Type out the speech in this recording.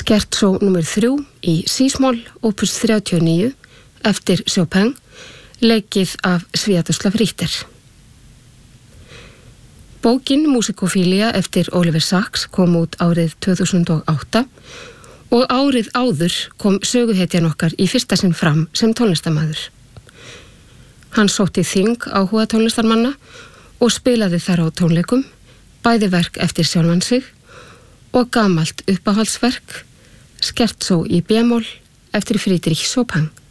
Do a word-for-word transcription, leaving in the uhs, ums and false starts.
Scherzo númer þrjú í sísmól, opus þrjátíu og níu, eftir Chopin, leikið af Sviatoslav Richter. Bókin Musikofília eftir Oliver Sacks kom út árið tvö þúsund og átta og árið áður kom söguhetjan okkar í fyrsta sinn fram sem tónlistarmaður. Hann sótti þing áhuga tónlistarmanna og spilaði þar á tónleikum, bæði verk eftir sjálfan sig og gamalt uppáhaldsverk, Scherzo í B-mól eftir Friedrich Chopin.